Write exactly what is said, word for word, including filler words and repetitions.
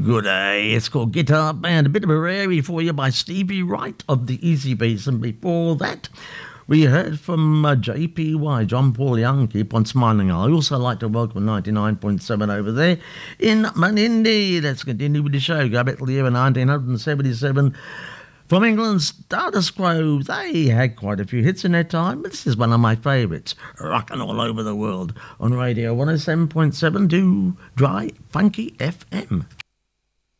Good day. It's called Guitar Band. A bit of a rarity for you by Stevie Wright of the Easy Beats. And before that, we heard from uh, J P Y, John Paul Young, Keep On Smiling. I also like to welcome ninety-nine point seven over there in Menindee. Let's continue with the show. Go back to the year nineteen seventy-seven. From England's Status Quo, they had quite a few hits in their time, but this is one of my favourites, rocking all over the world on Radio one oh seven point seven to Dry Funky F M.